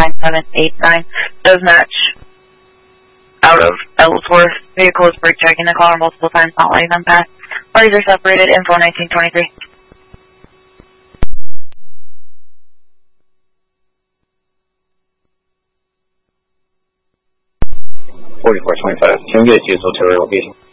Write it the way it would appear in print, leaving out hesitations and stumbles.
9789 does match out of Ellsworth. Vehicle is brake checking the caller multiple times, not letting them pass. Parties are separated. Info 1923. 4425,请越级做车位location。